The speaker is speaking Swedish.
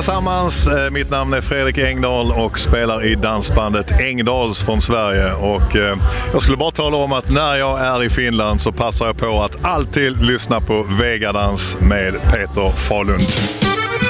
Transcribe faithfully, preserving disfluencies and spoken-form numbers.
allesammans, mitt namn är Fredrik Engdahl och spelar i dansbandet Engdahls från Sverige. Och eh, jag skulle bara tala om att när jag är i Finland så passar jag på att alltid lyssna på Vegadans med Peter Falund.